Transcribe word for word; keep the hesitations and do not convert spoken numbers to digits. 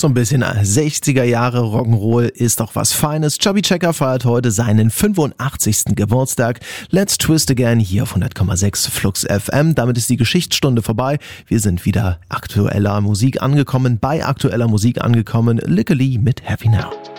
So ein bisschen sechziger Jahre Rock'n'Roll ist doch was Feines. Chubby Checker feiert heute seinen fünfundachtzigsten Geburtstag. Let's Twist Again hier auf hundert Komma sechs Flux F M. Damit ist die Geschichtsstunde vorbei. Wir sind wieder aktueller Musik angekommen, bei aktueller Musik angekommen. Lickely mit Happy Now.